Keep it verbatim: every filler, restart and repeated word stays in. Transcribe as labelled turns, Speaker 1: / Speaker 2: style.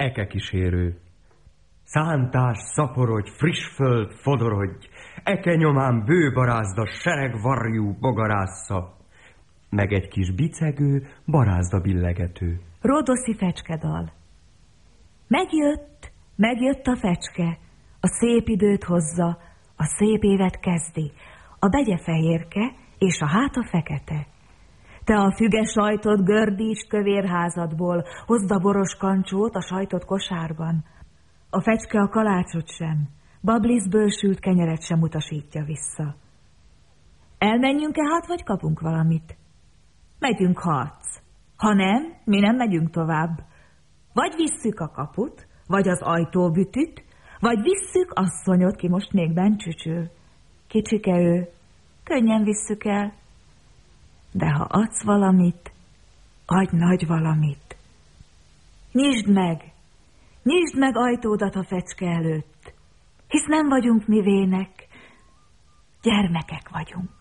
Speaker 1: eke kísérő. Szántás, szaporodj, friss föld, fodorodj, eke nyomán bőbarázda, sereg varjú bogarásza, meg egy kis bicegő, barázda billegető.
Speaker 2: Ródoszi fecskedal. Megjött, megjött a fecske, a szép időt hozza, a szép évet kezdi, a begye fehérke és a háta fekete. Te a füge sajtot gördítsd kövérházadból, hozd a boros kancsót a sajtot kosárban. A fecske a kalácsot sem, Babliszből sült kenyeret sem utasítja vissza. Elmenjünk-e hát, vagy kapunk valamit? Megyünk, harc. Ha nem, mi nem megyünk tovább. Vagy visszük a kaput, vagy az ajtóbütüt, vagy visszük asszonyot, ki most még bent csücsül. Kicsike ő, könnyen visszük el. De ha adsz valamit, adj nagy valamit. Nyisd meg, nyisd meg ajtódat a fecske előtt, hisz nem vagyunk mi vének, gyermekek vagyunk.